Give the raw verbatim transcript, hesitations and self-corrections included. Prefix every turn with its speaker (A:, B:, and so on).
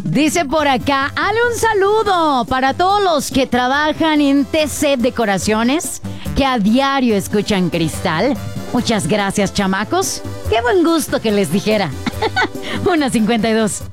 A: Dice por acá, hale un saludo para todos los que trabajan en T C Decoraciones, que a diario escuchan Cristal. Muchas gracias, chamacos. Qué buen gusto que les dijera. una cincuenta y dos.